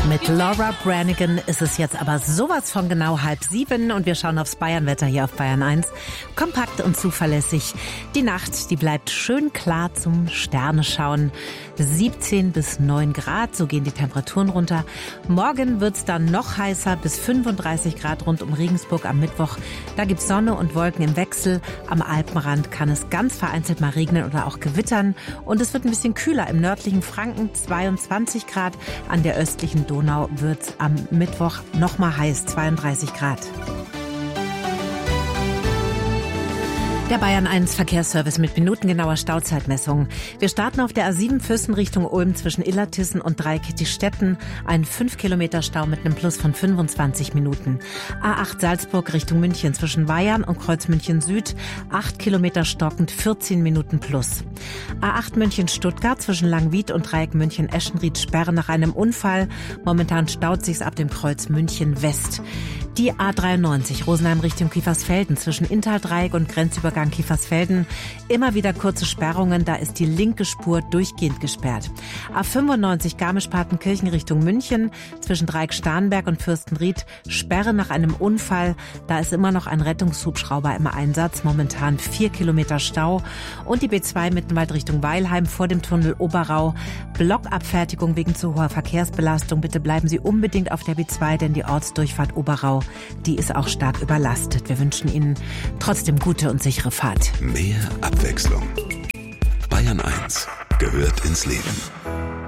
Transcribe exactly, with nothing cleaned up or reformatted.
Mit Laura Branigan ist es jetzt aber sowas von genau halb sieben und wir schauen aufs Bayernwetter hier auf Bayern eins. Kompakt und zuverlässig. Die Nacht, die bleibt schön klar zum Sternenschauen. siebzehn bis neun Grad, so gehen die Temperaturen runter. Morgen wird's dann noch heißer, bis fünfunddreißig Grad rund um Regensburg am Mittwoch. Da gibt's Sonne und Wolken im Wechsel. Am Alpenrand kann es ganz vereinzelt mal regnen oder auch gewittern. Und es wird ein bisschen kühler im nördlichen Franken, zweiundzwanzig Grad. An der östlichen Donau wird's am Mittwoch noch mal heiß, zweiunddreißig Grad. Der Bayern eins Verkehrsservice mit minutengenauer Stauzeitmessung. Wir starten auf der A sieben Fürsten Richtung Ulm zwischen Illertissen und Dreieckigstetten. Ein fünf Kilometer Stau mit einem Plus von fünfundzwanzig Minuten. A acht Salzburg Richtung München zwischen Weyarn und Kreuz München Süd. acht Kilometer stockend, vierzehn Minuten plus. A acht München Stuttgart zwischen Langwied und Dreieck München Eschenried Sperre nach einem Unfall. Momentan staut sich's ab dem Kreuz München West. Die A dreiundneunzig Rosenheim Richtung Kiefersfelden zwischen Inntal-Dreieck und Grenzübergang Kiefersfelden. Immer wieder kurze Sperrungen, da ist die linke Spur durchgehend gesperrt. A fünfundneunzig Garmisch-Partenkirchen Richtung München zwischen Dreieck-Starnberg und Fürstenried. Sperre nach einem Unfall, da ist immer noch ein Rettungshubschrauber im Einsatz. Momentan vier Kilometer Stau. Und die B zwei Mittenwald Richtung Weilheim vor dem Tunnel Oberrau. Blockabfertigung wegen zu hoher Verkehrsbelastung. Bitte bleiben Sie unbedingt auf der B zwei, denn die Ortsdurchfahrt Oberrau, die ist auch stark überlastet. Wir wünschen Ihnen trotzdem gute und sichere Fahrt. Mehr Abwechslung. Bayern eins gehört ins Leben.